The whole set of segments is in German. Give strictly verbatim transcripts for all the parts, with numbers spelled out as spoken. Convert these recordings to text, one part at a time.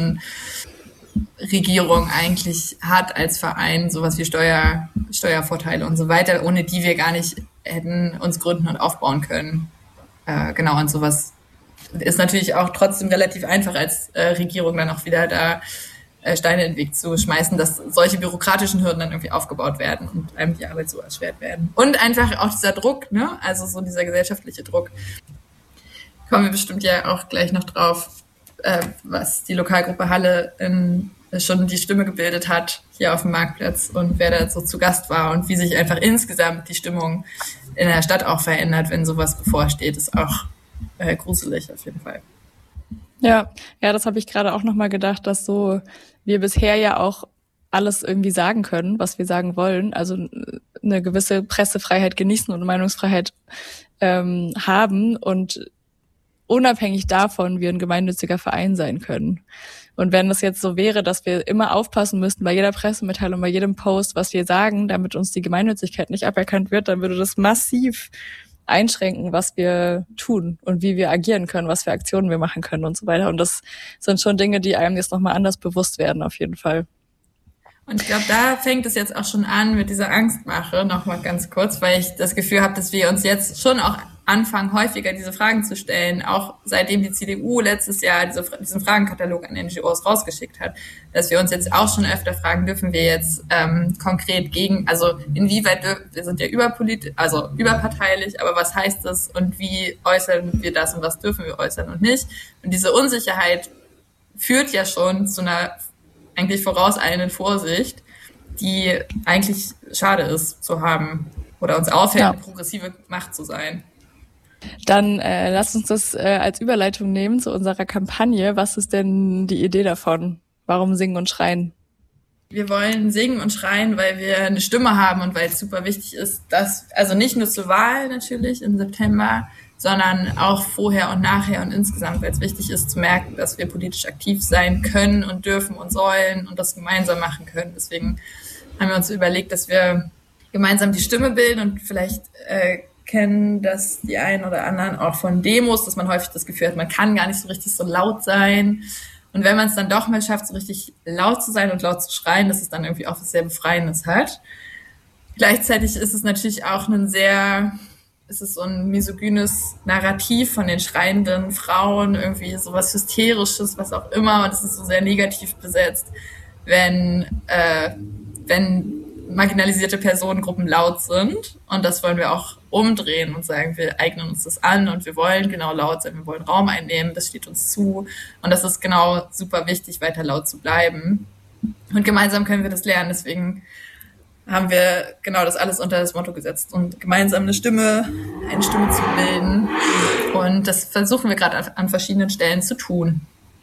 demokratischen Regierung eigentlich hat als Verein, sowas wie Steuer, Steuervorteile und so weiter, ohne die wir gar nicht hätten uns gründen und aufbauen können. Äh, genau, und sowas ist natürlich auch trotzdem relativ einfach als äh, Regierung dann auch wieder da äh, Steine in den Weg zu schmeißen, dass solche bürokratischen Hürden dann irgendwie aufgebaut werden und einem die Arbeit so erschwert werden. Und einfach auch dieser Druck, ne, also so dieser gesellschaftliche Druck. Kommen wir bestimmt ja auch gleich noch drauf, äh, was die Lokalgruppe Halle in, schon die Stimme gebildet hat hier auf dem Marktplatz und wer da so zu Gast war und wie sich einfach insgesamt die Stimmung in der Stadt auch verändert, wenn sowas bevorsteht, ist auch äh, gruselig auf jeden Fall. Ja, ja, das habe ich gerade auch nochmal gedacht, dass so wir bisher ja auch alles irgendwie sagen können, was wir sagen wollen, also eine gewisse Pressefreiheit genießen und Meinungsfreiheit ähm, haben und unabhängig davon wir ein gemeinnütziger Verein sein können. Und wenn das jetzt so wäre, dass wir immer aufpassen müssten bei jeder Pressemitteilung, bei jedem Post, was wir sagen, damit uns die Gemeinnützigkeit nicht aberkannt wird, dann würde das massiv einschränken, was wir tun und wie wir agieren können, was für Aktionen wir machen können und so weiter. Und das sind schon Dinge, die einem jetzt nochmal anders bewusst werden, auf jeden Fall. Und ich glaube, da fängt es jetzt auch schon an mit dieser Angstmache, nochmal ganz kurz, weil ich das Gefühl habe, dass wir uns jetzt schon auch anfangen, häufiger diese Fragen zu stellen, auch seitdem die C D U letztes Jahr diese, diesen Fragenkatalog an N G Os rausgeschickt hat, dass wir uns jetzt auch schon öfter fragen, dürfen wir jetzt ähm, konkret gegen, also inwieweit, dür- wir sind ja überpolit, also überparteilich, aber was heißt das und wie äußern wir das und was dürfen wir äußern und nicht? Und diese Unsicherheit führt ja schon zu einer eigentlich vorauseilenden Vorsicht, die eigentlich schade ist zu haben oder uns aufhält, ja. Eine progressive Macht zu sein. Dann äh, lasst uns das äh, als Überleitung nehmen zu unserer Kampagne. Was ist denn die Idee davon? Warum singen und schreien? Wir wollen singen und schreien, weil wir eine Stimme haben und weil es super wichtig ist, dass, also nicht nur zur Wahl natürlich im September, sondern auch vorher und nachher und insgesamt, weil es wichtig ist zu merken, dass wir politisch aktiv sein können und dürfen und sollen und das gemeinsam machen können. Deswegen haben wir uns überlegt, dass wir gemeinsam die Stimme bilden und vielleicht äh, kennen das die einen oder anderen auch von Demos, dass man häufig das Gefühl hat, man kann gar nicht so richtig so laut sein. Und wenn man es dann doch mal schafft, so richtig laut zu sein und laut zu schreien, dass es dann irgendwie auch was sehr Befreiendes hat. Gleichzeitig ist es natürlich auch ein sehr, ist es so ein misogynes Narrativ von den schreienden Frauen, irgendwie sowas Hysterisches, was auch immer. Und es ist so sehr negativ besetzt, wenn, äh, wenn marginalisierte Personengruppen laut sind. Und das wollen wir auch umdrehen und sagen, wir eignen uns das an und wir wollen genau laut sein, wir wollen Raum einnehmen, das steht uns zu. Und das ist genau super wichtig, weiter laut zu bleiben. Und gemeinsam können wir das lernen. Deswegen haben wir genau das alles unter das Motto gesetzt und gemeinsam eine Stimme, eine Stimme zu bilden. Und das versuchen wir gerade an verschiedenen Stellen zu tun.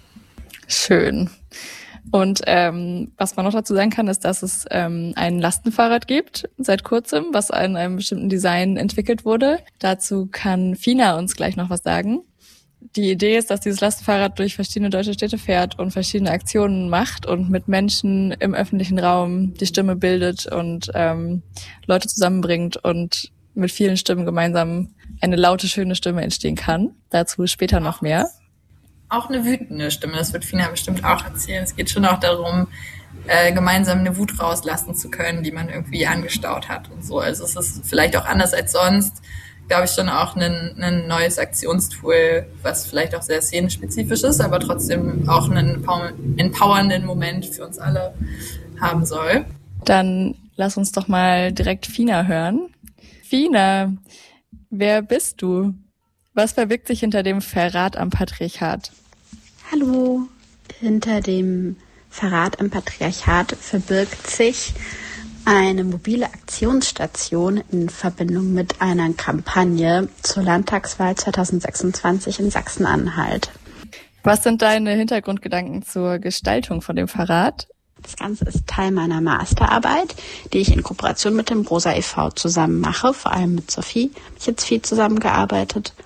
Schön. Und ähm, was man noch dazu sagen kann, ist, dass es ähm, ein Lastenfahrrad gibt seit kurzem, was in einem bestimmten Design entwickelt wurde. Dazu kann Fina uns gleich noch was sagen. Die Idee ist, dass dieses Lastenfahrrad durch verschiedene deutsche Städte fährt und verschiedene Aktionen macht und mit Menschen im öffentlichen Raum die Stimme bildet und ähm, Leute zusammenbringt und mit vielen Stimmen gemeinsam eine laute, schöne Stimme entstehen kann. Dazu später noch mehr. Auch eine wütende Stimme, das wird Fina bestimmt auch erzählen. Es geht schon auch darum, äh, gemeinsam eine Wut rauslassen zu können, die man irgendwie angestaut hat und so. Also es ist vielleicht auch anders als sonst, glaube ich, schon auch ein, ein neues Aktionstool, was vielleicht auch sehr szenenspezifisch ist, aber trotzdem auch einen empowernden Moment für uns alle haben soll. Dann lass uns doch mal direkt Fina hören. Fina, wer bist du? Was verbirgt sich hinter dem Verrat am Patriarchat? Hallo, hinter dem Verrat am Patriarchat verbirgt sich eine mobile Aktionsstation in Verbindung mit einer Kampagne zur Landtagswahl zwanzig sechsundzwanzig in Sachsen-Anhalt. Was sind deine Hintergrundgedanken zur Gestaltung von dem Verrat? Das Ganze ist Teil meiner Masterarbeit, die ich in Kooperation mit dem Rosa e V zusammen mache, vor allem mit Sophie. Habe ich jetzt viel zusammengearbeitet.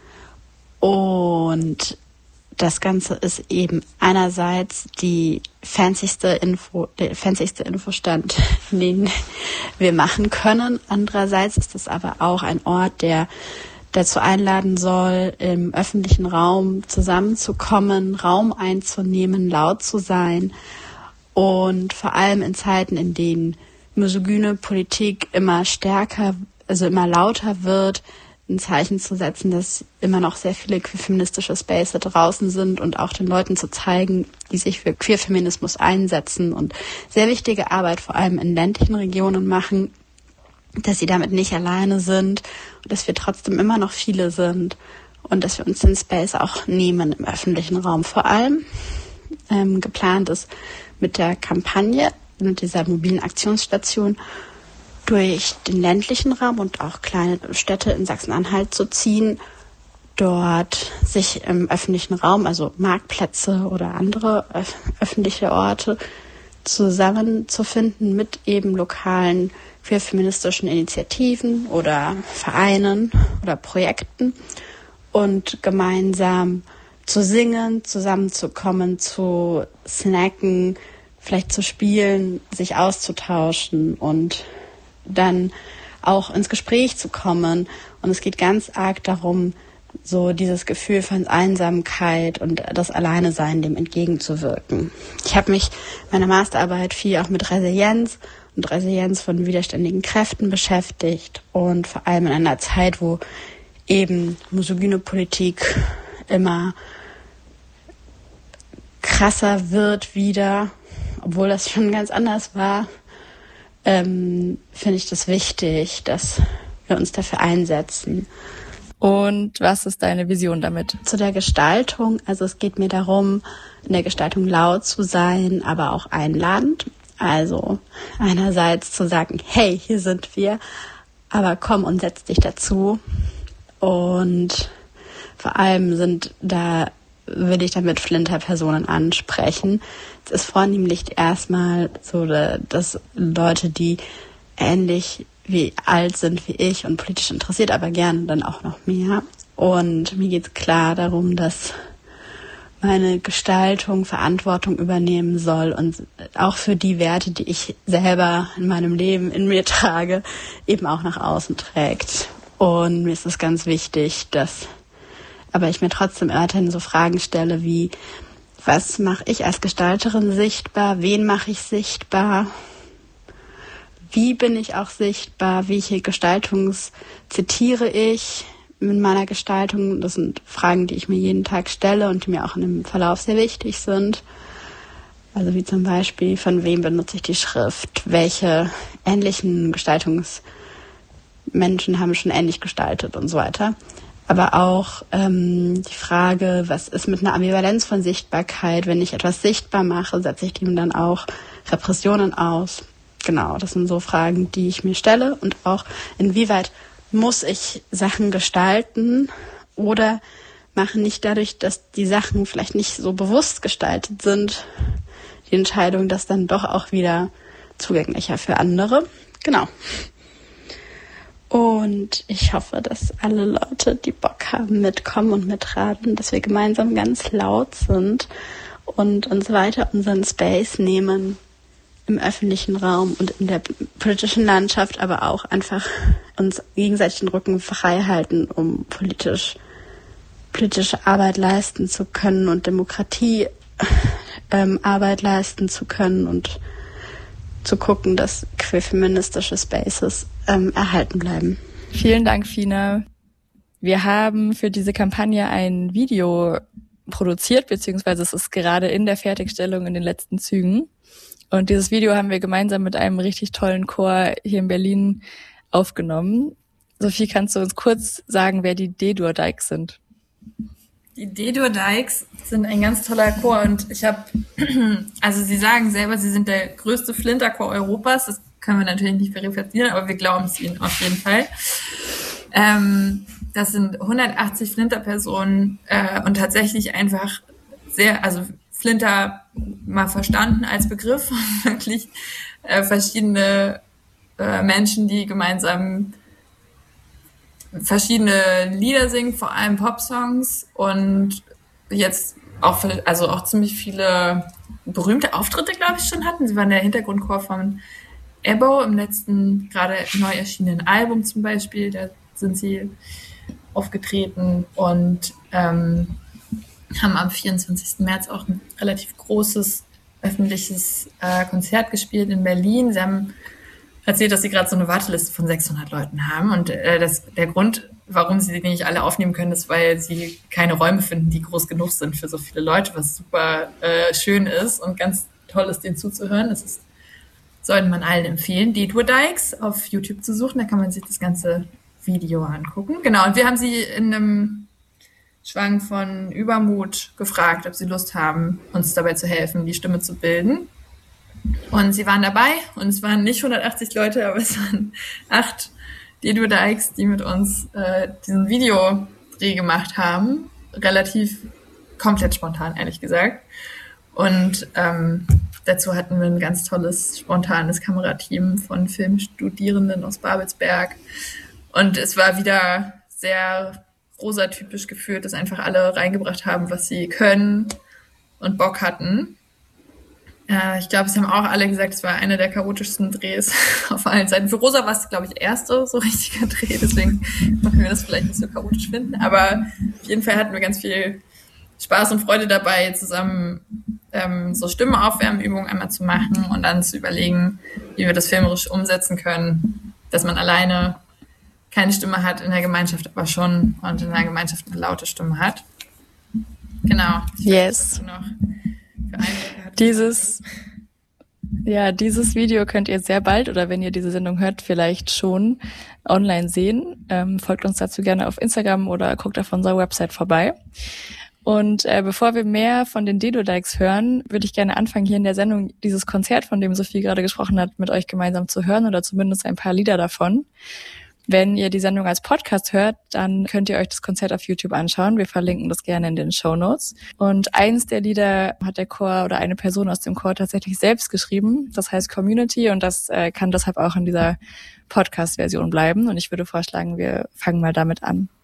Und das Ganze ist eben einerseits die fancyste Info, der fancyste Infostand, den wir machen können. Andererseits ist es aber auch ein Ort, der dazu einladen soll, im öffentlichen Raum zusammenzukommen, Raum einzunehmen, laut zu sein und vor allem in Zeiten, in denen misogyne Politik immer stärker, also immer lauter wird, ein Zeichen zu setzen, dass immer noch sehr viele queerfeministische Spaces draußen sind und auch den Leuten zu zeigen, die sich für Queerfeminismus einsetzen und sehr wichtige Arbeit vor allem in ländlichen Regionen machen, dass sie damit nicht alleine sind und dass wir trotzdem immer noch viele sind und dass wir uns den Space auch nehmen im öffentlichen Raum. Vor allem ähm, geplant ist mit der Kampagne, mit dieser mobilen Aktionsstation, durch den ländlichen Raum und auch kleine Städte in Sachsen-Anhalt zu ziehen, dort sich im öffentlichen Raum, also Marktplätze oder andere öf- öffentliche Orte, zusammenzufinden mit eben lokalen queer-feministischen Initiativen oder Vereinen oder Projekten und gemeinsam zu singen, zusammenzukommen, zu snacken, vielleicht zu spielen, sich auszutauschen und dann auch ins Gespräch zu kommen. Und es geht ganz arg darum, so dieses Gefühl von Einsamkeit und das Alleinesein dem entgegenzuwirken. Ich habe mich in meiner Masterarbeit viel auch mit Resilienz und Resilienz von widerständigen Kräften beschäftigt und vor allem in einer Zeit, wo eben misogyne Politik immer krasser wird wieder, obwohl das schon ganz anders war. Ähm, finde ich das wichtig, dass wir uns dafür einsetzen. Und was ist deine Vision damit? Zu der Gestaltung, also es geht mir darum, in der Gestaltung laut zu sein, aber auch einladend. Also einerseits zu sagen, hey, hier sind wir, aber komm und setz dich dazu. Und vor allem sind da, will ich damit Flinterpersonen ansprechen. Es ist vornehmlich erstmal so, dass Leute, die ähnlich wie alt sind wie ich und politisch interessiert, aber gerne dann auch noch mehr. Und mir geht es klar darum, dass meine Gestaltung Verantwortung übernehmen soll und auch für die Werte, die ich selber in meinem Leben in mir trage, eben auch nach außen trägt. Und mir ist es ganz wichtig, dass aber ich mir trotzdem weiterhin so Fragen stelle wie, was mache ich als Gestalterin sichtbar? Wen mache ich sichtbar? Wie bin ich auch sichtbar? Welche Gestaltungs zitiere ich in meiner Gestaltung? Das sind Fragen, die ich mir jeden Tag stelle und die mir auch in dem Verlauf sehr wichtig sind. Also wie zum Beispiel, von wem benutze ich die Schrift? Welche ähnlichen Gestaltungsmenschen haben schon ähnlich gestaltet und so weiter. Aber auch ähm, die Frage, was ist mit einer Ambivalenz von Sichtbarkeit? Wenn ich etwas sichtbar mache, setze ich dem dann auch Repressionen aus? Genau, das sind so Fragen, die ich mir stelle. Und auch, inwieweit muss ich Sachen gestalten oder mache nicht dadurch, dass die Sachen vielleicht nicht so bewusst gestaltet sind, die Entscheidung, das dann doch auch wieder zugänglicher für andere. Genau. Und ich hoffe, dass alle Leute, die Bock haben, mitkommen und mitraten, dass wir gemeinsam ganz laut sind und uns weiter unseren Space nehmen im öffentlichen Raum und in der politischen Landschaft, aber auch einfach uns gegenseitig den Rücken frei halten, um politisch, politische Arbeit leisten zu können und Demokratie ähm, Arbeit leisten zu können und zu gucken, dass queer-feministische Spaces ähm, erhalten bleiben. Vielen Dank, Fina. Wir haben für diese Kampagne ein Video produziert, beziehungsweise es ist gerade in der Fertigstellung in den letzten Zügen. Und dieses Video haben wir gemeinsam mit einem richtig tollen Chor hier in Berlin aufgenommen. Sophie, kannst du uns kurz sagen, wer die D-Dur Dykes sind? Die D-Dur Dykes sind ein ganz toller Chor und ich habe, also sie sagen selber, sie sind der größte Flinterchor Europas. Das können wir natürlich nicht verifizieren, aber wir glauben es ihnen auf jeden Fall. Ähm, das sind hundertachtzig Flinterpersonen äh, und tatsächlich einfach sehr, also Flinter mal verstanden als Begriff, wirklich äh, verschiedene äh, Menschen, die gemeinsam verschiedene Lieder singen, vor allem Popsongs und jetzt auch, also auch ziemlich viele berühmte Auftritte, glaube ich, schon hatten. Sie waren der Hintergrundchor von Ebo im letzten, gerade neu erschienenen Album zum Beispiel. Da sind sie aufgetreten und ähm, haben am vierundzwanzigsten März auch ein relativ großes öffentliches äh, Konzert gespielt in Berlin. Sie haben erzählt, dass sie gerade so eine Warteliste von sechshundert Leuten haben und äh, das, der Grund, warum sie die nicht alle aufnehmen können, ist, weil sie keine Räume finden, die groß genug sind für so viele Leute, was super äh, schön ist und ganz toll ist, denen zuzuhören. Das ist, sollte man allen empfehlen, die Durdikes auf YouTube zu suchen, da kann man sich das ganze Video angucken. Genau, und wir haben sie in einem Schwang von Übermut gefragt, ob sie Lust haben, uns dabei zu helfen, die Stimme zu bilden. Und sie waren dabei und es waren nicht hundertachtzig Leute, aber es waren acht Durdikes, die mit uns äh, diesen Videodreh gemacht haben. Relativ komplett spontan, ehrlich gesagt. Und ähm, dazu hatten wir ein ganz tolles, spontanes Kamerateam von Filmstudierenden aus Babelsberg. Und es war wieder sehr rosa-typisch geführt, dass einfach alle reingebracht haben, was sie können und Bock hatten. Äh, ich glaube, es haben auch alle gesagt, es war einer der chaotischsten Drehs auf allen Seiten. Für Rosa war es, glaube ich, der erste so richtiger Dreh, deswegen können wir das vielleicht nicht so chaotisch finden. Aber auf jeden Fall hatten wir ganz viel Spaß und Freude dabei, zusammen ähm, so Stimmenaufwärmübungen einmal zu machen und dann zu überlegen, wie wir das filmerisch umsetzen können, dass man alleine keine Stimme hat, in der Gemeinschaft aber schon und in der Gemeinschaft eine laute Stimme hat. Genau. Yes. Noch für Einblicke dieses, ja, dieses Video könnt ihr sehr bald oder wenn ihr diese Sendung hört, vielleicht schon online sehen. Ähm, folgt uns dazu gerne auf Instagram oder guckt auf unserer Website vorbei. Und äh, bevor wir mehr von den Durdikes hören, würde ich gerne anfangen, hier in der Sendung dieses Konzert, von dem Sophie gerade gesprochen hat, mit euch gemeinsam zu hören oder zumindest ein paar Lieder davon. Wenn ihr die Sendung als Podcast hört, dann könnt ihr euch das Konzert auf YouTube anschauen. Wir verlinken das gerne in den Shownotes. Und eins der Lieder hat der Chor oder eine Person aus dem Chor tatsächlich selbst geschrieben. Das heißt Community und das äh, kann deshalb auch in dieser Podcast-Version bleiben. Und ich würde vorschlagen, wir fangen mal damit an.